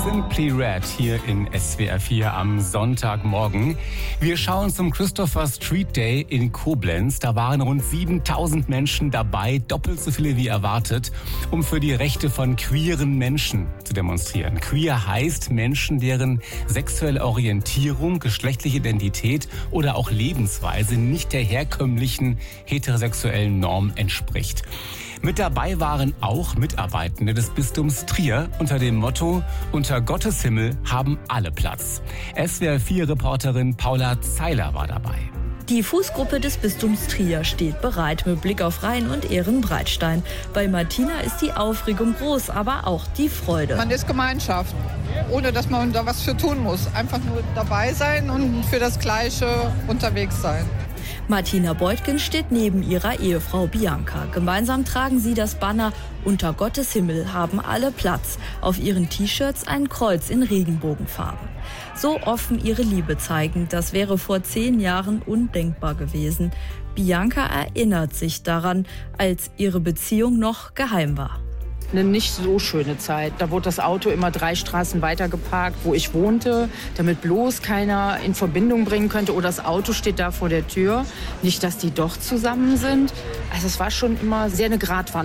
Simply Red hier in SWR 4 am Sonntagmorgen. Wir schauen zum Christopher Street Day in Koblenz. Da waren rund 7000 Menschen dabei, doppelt so viele wie erwartet, um für die Rechte von queeren Menschen zu demonstrieren. Queer heißt Menschen, deren sexuelle Orientierung, geschlechtliche Identität oder auch Lebensweise nicht der herkömmlichen heterosexuellen Norm entspricht. Mit dabei waren auch Mitarbeitende des Bistums Trier unter dem Motto: Unter Gottes Himmel haben alle Platz. SWR4-Reporterin Paula Zeiler war dabei. Die Fußgruppe des Bistums Trier steht bereit mit Blick auf Rhein und Ehrenbreitstein. Bei Martina ist die Aufregung groß, aber auch die Freude. Man ist Gemeinschaft, ohne dass man da was für tun muss. Einfach nur dabei sein und für das Gleiche unterwegs sein. Martina Beutgen steht neben ihrer Ehefrau Bianca. Gemeinsam tragen sie das Banner Unter Gottes Himmel haben alle Platz. Auf ihren T-Shirts ein Kreuz in Regenbogenfarben. So offen ihre Liebe zeigen, das wäre vor 10 Jahren undenkbar gewesen. Bianca erinnert sich daran, als ihre Beziehung noch geheim war. Eine nicht so schöne Zeit. Da wurde das Auto immer 3 Straßen weiter geparkt, wo ich wohnte, damit bloß keiner in Verbindung bringen könnte. Oder das Auto steht da vor der Tür. Nicht, dass die doch zusammen sind. Also es war schon immer sehr eine Gratwanderung.